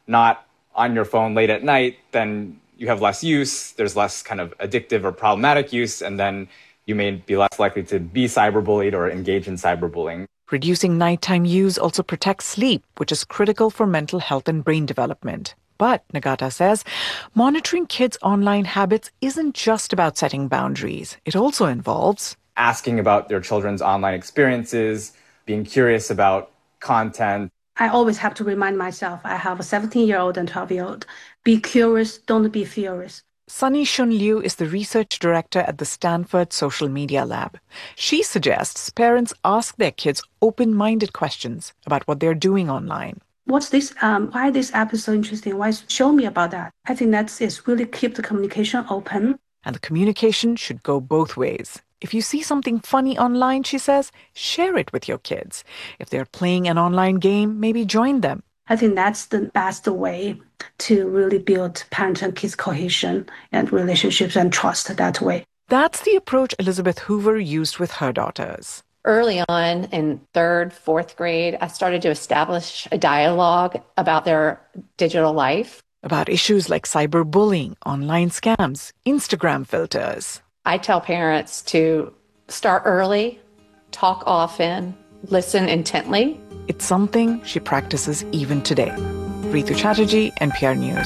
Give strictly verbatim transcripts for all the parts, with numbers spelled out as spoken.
not on your phone late at night, then you have less use, there's less kind of addictive or problematic use, and then you may be less likely to be cyberbullied or engage in cyberbullying. Reducing nighttime use also protects sleep, which is critical for mental health and brain development. But, Nagata says, monitoring kids' online habits isn't just about setting boundaries. It also involves asking about their children's online experiences, being curious about content. I always have to remind myself, I have a seventeen-year-old and twelve-year-old. Be curious, don't be furious. Sunny Shun Liu is the research director at the Stanford Social Media Lab. She suggests parents ask their kids open-minded questions about what they're doing online. What's this? Um, why this app is so interesting? Why show me about that? I think that's is really keep the communication open. And the communication should go both ways. If you see something funny online, she says, share it with your kids. If they're playing an online game, maybe join them. I think that's the best way to really build parent and kids cohesion and relationships and trust that way. That's the approach Elizabeth Hoover used with her daughters. Early on in third, fourth grade, I started to establish a dialogue about their digital life. About issues like cyberbullying, online scams, Instagram filters. I tell parents to start early, talk often, listen intently. It's something she practices even today. Ritu Chatterjee, N P R News.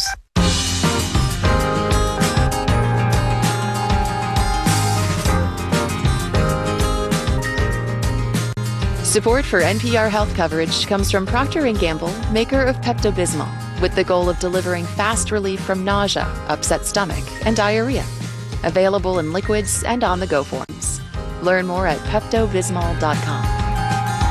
Support for N P R Health coverage comes from Procter and Gamble, maker of Pepto-Bismol, with the goal of delivering fast relief from nausea, upset stomach, and diarrhea. Available in liquids and on-the-go forms. Learn more at Pepto Bismol dot com.